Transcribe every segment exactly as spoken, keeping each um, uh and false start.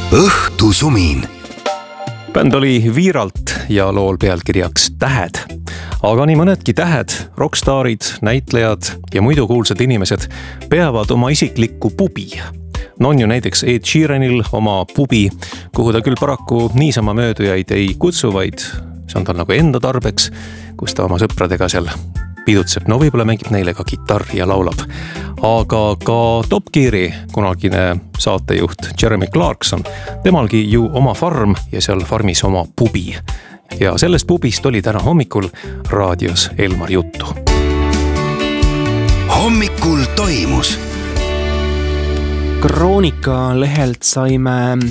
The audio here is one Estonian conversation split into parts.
õhtusumin. Bänd oli Viiralt ja lool pealkirjaks Tähed. Aga nii mõnedki tähed, rockstaarid, näitlejad ja muidu kuulsad inimesed peavad oma isiklikku pubi. No on ju näiteks Ed Sheeranil oma pubi, kuhu ta küll paraku niisama möödujaid ei kutsu, vaid see on tal nagu enda tarbeks, kus ta oma sõpradega seal pidutseb. No võib-olla mängib neile ka kitarri ja laulab. Aga ka Top Geari kunagine saatejuht Jeremy Clarkson, temalgi ju oma farm ja seal farmis oma pubi. Ja sellest pubist oli täna hommikul raadios Elmar juttu. Hommikul toimus. Kroonika lehelt saime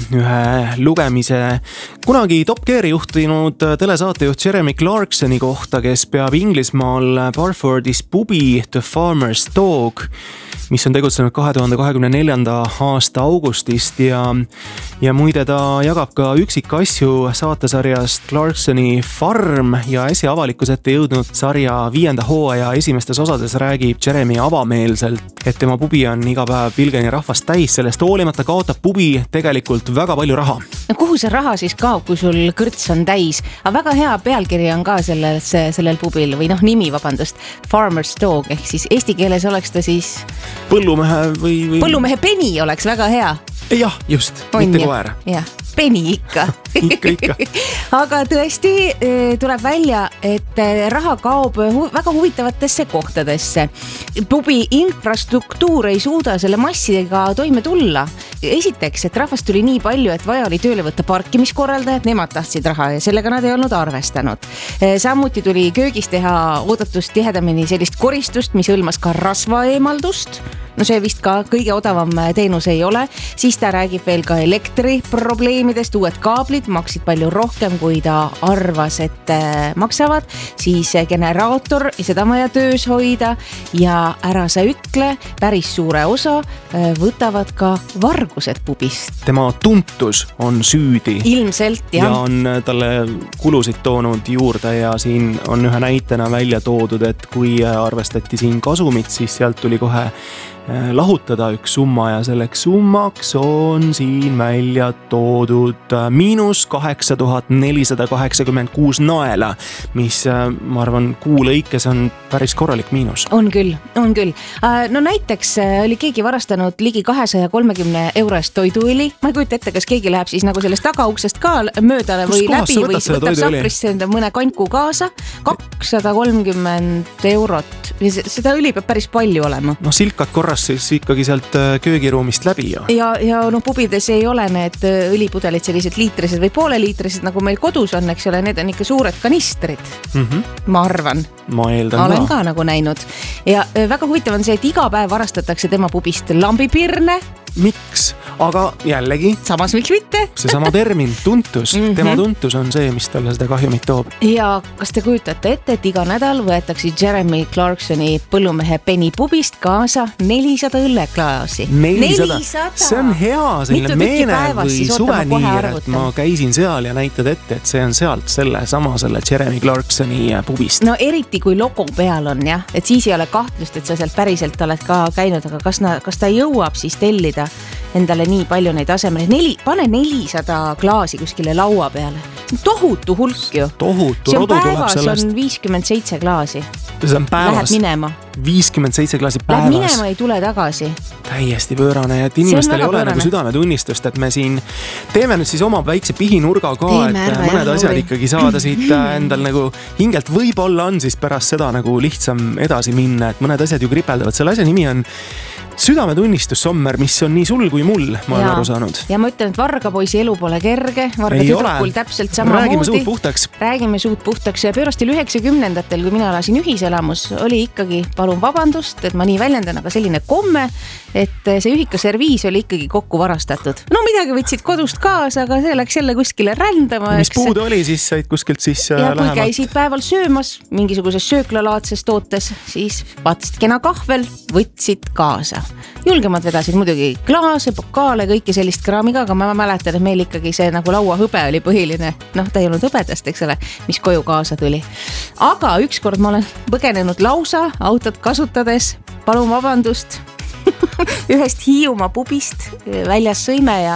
ühe lugemise kunagi Top Geari juhtinud telesaatejuht Jeremy Clarksoni kohta, kes peab Inglismaal Barfordis pubi The Farmer's Dog, mis on tegutsenud kahe tuhande kahekümne neljanda aasta augustist ja, ja muide ta jagab ka üksikasju saatesarjast Clarksoni Farm ja äsja avalikkuse ette jõudnud sarja viienda hooaja esimestes osades räägib Jeremy avameelselt, et tema pubi on iga päev Vilgeni rahvast täis, sellest hoolimata kaotab pubi tegelikult väga palju raha. No kuhu see raha siis kaob, kui sul kõrts on täis? Aga väga hea pealkiri on ka sellel, sellel pubil või noh, nimi, vabandust, Farmer's Dog, ehk siis eesti keeles oleks ta siis põllumehe või, või... põllumehe peni oleks väga hea. Jah, just, on mitte ju koer. Jah, peni ikka. ikka, ikka. Aga tõesti tuleb välja, et raha kaob hu- väga huvitavatesse kohtadesse. Pubi infrastruktuur ei suuda selle massidega toime tulla. Esiteks, et rahvast tuli nii palju, et vaja oli tööle võtta parkimiskorraldajad, nemad tahtsid raha ja sellega nad ei olnud arvestanud. Samuti tuli köögis teha oodatust tihedamini sellist koristust, mis hõlmas ka rasva eemaldust. No see vist ka kõige odavam teenus ei ole. Siis ta räägib veel ka elektriprobleemidest, uued kaablid maksid palju rohkem, kui ta arvas, et maksavad. Siis generaator ja seda vaja töös hoida ja ära sa ütle, päris suure osa võtavad ka vargused pubist. Tema tuntus on süüdi. Ilmselt, jah. Ja on talle kulusid toonud juurde ja siin on ühe näitena välja toodud, et kui arvestati siin kasumit, siis sealt tuli kohe lahutada üks summa ja selleks summaks on siin välja toodud miinus kaheksa tuhat nelisada kaheksakümmend kuus naela, mis ma arvan kuu lõikes on päris korralik miinus. On küll, on küll. No näiteks oli keegi varastanud ligi kahesaja kolmekümne eurost toiduõli. Ma ei kujuta ette, kas keegi läheb siis nagu sellest tagauksest ka mööda või läbi või võtab sahvrisse mõne kanku kaasa. kakssada kolmkümmend eurot. Seda õli peab päris palju olema. No silkad korras siis ikkagi sealt köögiruumist läbi ju. Ja, ja no pubides ei ole need õlipudelid sellised liitrised või poole liitrised, nagu meil kodus on, eks ole, need on ikka suured kanistrid. Mm-hmm. Ma arvan. Ma eeldan Olen ka. ka nagu näinud. Ja väga huvitav on see, et iga päev varastatakse tema pubist lambipirne. Miks? Aga jällegi samas miks mitte? See sama termin, tuntus. Mm-hmm. Tema tuntus on see, mis talle seda kahjumit toob. Ja kas te kujutate ette, et iga nädal võetakse Jeremy Clarksoni põllumehe peni pubist kaasa nelisada õlleklaasi. nelisada See on hea selline meene või suveniir, et ma käisin seal ja näitad ette, et see on sealt selle sama selle Jeremy Clarksoni pubist. No eriti kui logo peal on, jah, et siis ei ole kahtlust, et sa sealt päriselt oled ka käinud, aga kas, na, kas ta jõuab siis tellida endale nii palju neid asemele. Neli, pane nelisada klaasi kuskile laua peale. See on tohutu hulk ju. Tohutu, see on rodu päevas tuleb sellest. on viiskümmend seitse klaasi. See on päevas. Läheb minema. viiskümmend seitse klaasi Läheb päevas. minema, ei tule tagasi. Täiesti pöörane, et inimestel ei ole pöörane. nagu südametunnistust, et me siin teeme nüüd siis oma väikse pihinurga ka, Teeme et ära, mõned jah, asjad Lauri. ikkagi saada siit endal nagu hingelt. Võib-olla on siis pärast seda nagu lihtsam edasi minna, et mõned asjad ju kripeldavad. Selle asja nimi on südametunnistus, Sommer, mis on nii sul kui mul, ma olen aru saanud. Ja ma ütlen, et vargapoisi elu pole kerge, varga ei tüdrukul ole. täpselt sama Räägime moodi. suud puhtaks. Räägime suud puhtaks ja pöörastil üheksakümnendatel, kui mina elasin ühiselamus, oli ikkagi, palun vabandust, et ma nii väljendan, aga selline komme, et see ühika serviis oli ikkagi kokku varastatud. No midagi võtsid kodust kaasa, aga see läks jälle kuskile rändama. Mis puudu oli, siis said kuskilt siis ja lähemalt. kui käisid päeval söömas mingisuguses sööklalaadses tootes, siis vaatasid kena kahvel, võtsid kaasa. Julgemad vedasid muidugi klaase, pokaale, kõike sellist kraamiga, aga ma mäletan, et meil ikkagi see nagu laua hõbe oli põhiline. Noh, ta ei olnud hõbedast, eks ole, mis koju kaasa tuli. Aga ükskord ma olen põgenenud lausa autot kasutades, palun vabandust, ühest Hiiumaa pubist väljas sõime ja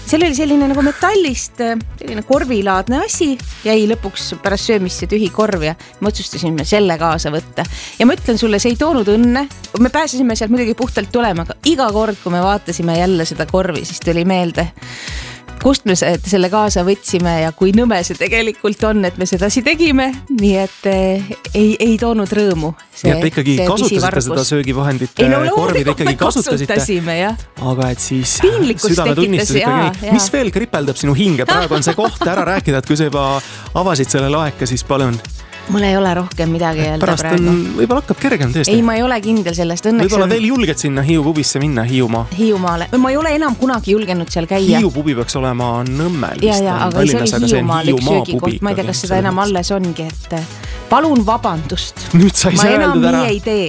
seal oli selline nagu metallist, selline korvilaadne asi, jäi lõpuks pärast söömisse tühi korv ja me otsustasime selle kaasa võtta. Ja ma ütlen sulle, see ei toonud õnne. Me pääsesime sealt muidugi puhtalt tulema, aga iga kord, kui me vaatasime jälle seda korvi, siis tuli meelde, kust me selle kaasa võtsime ja kui nõme see tegelikult on, et me sedasi tegime, nii et ei, ei toonud rõõmu. See, nii et ikkagi kasutasite seda söögivahendit, ei, no, korvid ikkagi kasutasite, aga et siis südame tunnistasite kõik. Mis veel kripeldab sinu hinge? Praegu on see koht ära rääkida, et kui sa juba avasid selle laeka, siis palun. Mul ei ole rohkem midagi öelda pärast praegu. On, võib-olla hakkab kergem tõesti. Ei, ma ei ole kindel sellest. Õnneks võib-olla on... veel julged sinna Hiiu pubisse minna, Hiiumaa. Hiiumaale. Ma ei ole enam kunagi julgenud seal käia. Hiiu pubi peaks olema Nõmmel. Ja, ja, aga see oli Hiiumaal üks söögikoht. Ma ei tea, kas seda enam alles ongi, et palun vabandust. Nüüd sai see öeldud ära. Ma enam nii ei tee.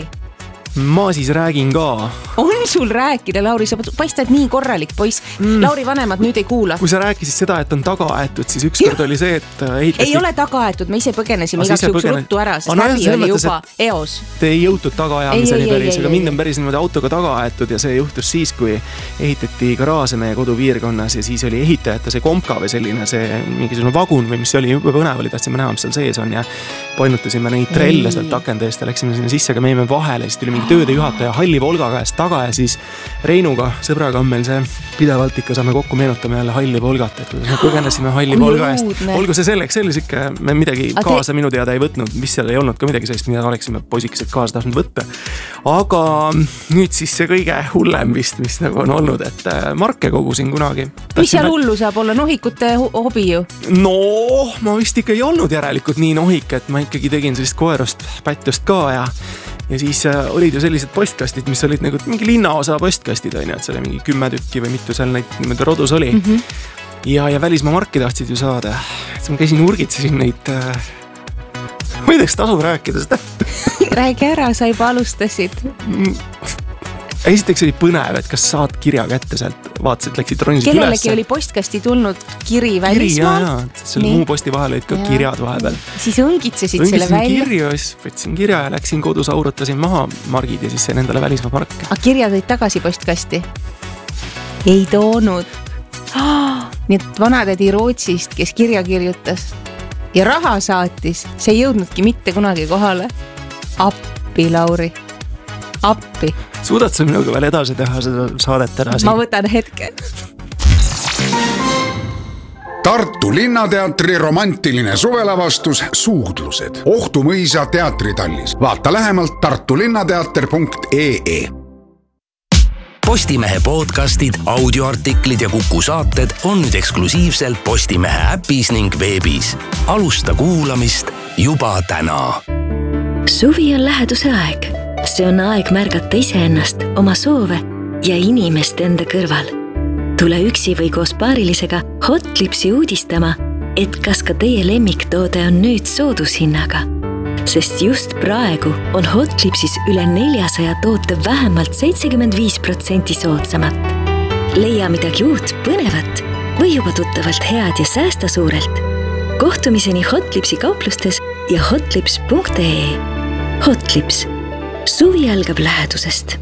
Ma siis räägin ka. On sul rääkida, Lauri, sa paistad nii korralik poiss. Mm. Lauri vanemad nüüd ei kuula. Kui sa rääkisid seda, et on taga aetud, siis ükskord oli see, et ehitati... Ei ole taga aetud, me ise põgenesime igaks üks ruttu ära, sest no, häbi oli juba eos. Te ei jõutud tagaajamiseni päris, aga mind on päris niimoodi autoga taga aetud ja see juhtus siis, kui ehitati garaaže meie kodupiirkonnas ja siis oli ehitajate see kompka või selline see mingisugune vagun või mis oli juba põnev oli, tahtsime näha, mis seal sees on ja painutasime neid trelle sealt akende eest ja läksime sinna sisse, aga me jäime vahele, siis tuli mingi tööde juhataja Halli Volga käest taga ja siis Reinuga, sõbraga on meil see pidevalt ikka saame kokku meenutama jälle Halli Volgat, et me põgenesime Halli Volga eest. Olgu see selleks, see oli siuke, me midagi A kaasa te... minu teada ei võtnud, mis seal ei olnud ka midagi sellist, mida oleksime poisikesed kaasa tahtnud võtta. Aga nüüd siis see kõige hullem vist, mis nagu on olnud, et marke kogusin kunagi. Mis seal hullu saab olla? Nohikute hobi ju? No, ma vist ikka ei olnud järelikult nii nohik, et ma ikkagi tegin sellist koerust pättust ka ja Ja siis äh, olid ju sellised postkastid, mis olid nagu mingi linnaosa postkastid, on ju, et see oli mingi kümme tükki või mitu seal neid niimoodi rodus oli. Mm -hmm. Ja, ja välismaa marki tahtsid ju saada. Et ma käisin urgitsesin neid... Äh... Ma ei teaks tasub rääkida seda. Räägi ära, sa juba alustasid. Esiteks oli põnev, et kas saad kirja kätte sealt, vaatasid, läksid ronsid üles. Kellelegi oli postkasti tulnud kiri välismaal. Kiri, jaa, jaa. Selle muu posti vahel olid ka ja. Kirjad vahepeal. Siis õngitsesid õngitsesin selle välja. Kirju, siis võtsin kirja ja läksin kodus, aurutasin maha margid ja siis see nendele välismaa marke. Aga kirja tõid tagasi postkasti? Ei toonud. Oh, nii et vanatädi Rootsist, kes kirja kirjutas ja raha saatis, see ei jõudnudki mitte kunagi kohale. Appi, Lauri. Appi. Suudad sa minuga veel edasi teha seda saadet edasi? Ma võtan hetke. Tartu Linnateatri romantiline suvelavastus Suudlused. Ohtu mõisa teatritallis. Vaata lähemalt tartulinnateater punkt ee. Postimehe podcastid, audioartiklid ja Kuku saated on nüüd eksklusiivselt Postimehe äpis ning veebis. Alusta kuulamist juba täna. Suvi on läheduse aeg. See on aeg märgata iseennast, oma soove ja inimest enda kõrval. Tule üksi või koos paarilisega Hotlipsi uudistama, et kas ka teie lemmiktoode on nüüd soodushinnaga. Sest just praegu on Hotlipsis üle neljasaja toote vähemalt seitsekümmend viis protsenti soodsamat. Leia midagi uut, põnevat või juba tuttavalt head ja säästa suurelt. Kohtumiseni Hotlipsi kauplustes ja hotlips punkt ee. Hotlips. Suvi algab lähedusest.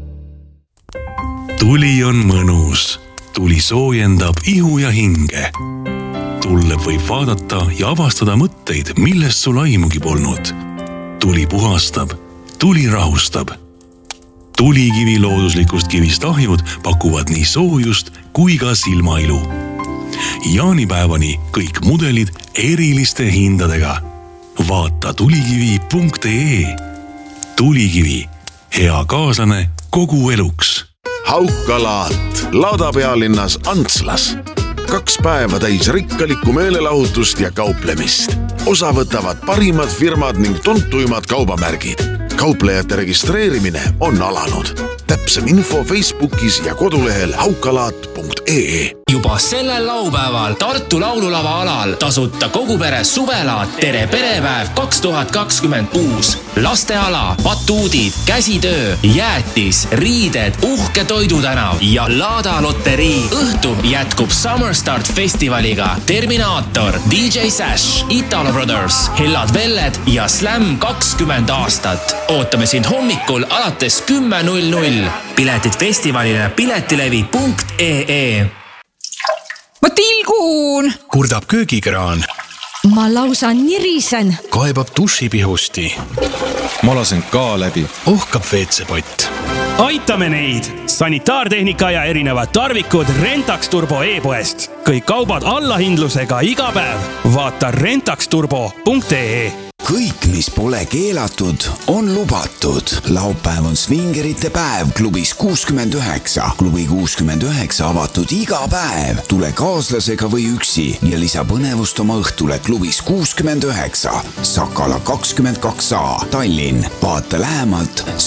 Tuli on mõnus. Tuli soojendab ihu ja hinge. Tulle võib vaadata ja avastada mõtteid, millest sul aimugi polnud. Tuli puhastab, tuli rahustab. Tulikivi looduslikust kivist ahjud pakuvad nii soojust kui ka silmailu. Jaanipäevani kõik mudelid eriliste hindadega. Vaata tulikivi punkt ee. Tulikivi, hea kaaslane kogu eluks. Haukalaat, laadapealinnas Antslas. Kaks päeva täis rikkalikku meelelahutust ja kauplemist. Osa võtavad parimad firmad ning tuntuimad kaubamärgid. Kauplejate registreerimine on alanud. Täpsem info Facebookis ja kodulehel haukalaat punkt ee. Juba sellel laupäeval Tartu laululava alal tasuta kogu pere suvelaat Tere perepäev kaks tuhat kakskümmend kuus. Lasteala, batuudid, käsitöö, jäätis, riided, uhke toidutänav ja Laada loterii. Õhtu jätkub Summer Start festivaliga Terminaator, D J Sash, Italo Brothers, Hellad Velled ja Slam kakskümmend aastat. Ootame sind hommikul alates kümme null null. Piletid festivalile piletilevi punkt ee. ma tilgun! Kurdab köögikraan. Ma lausa nirisen. Kaebab dušipihusti. Ma lasen ka läbi. Ohkab veetsepott. Aitame neid! Sanitaartehnika ja erinevad tarvikud Rentax Turbo e-poest. Kõik kaubad allahindlusega iga päev. Vaata rentax turbo punkt ee. Kõik, mis pole keelatud, on lubatud. Laupäev on svingerite päev klubis kuuskümmend üheksa. Klubi kuuskümmend üheksa avatud iga päev. Tule kaaslasega või üksi ja lisa põnevust oma õhtule klubis kuuskümmend üheksa. Sakala kakskümmend kaks A, Tallinn. Vaata lähemalt